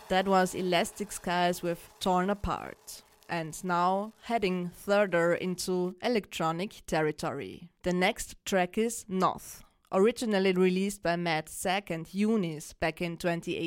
That was Elastic Skies with Torn Apart. And now heading further into electronic territory. The next track is Noth. Originally released by Matt Sack and Eunice back in 2018.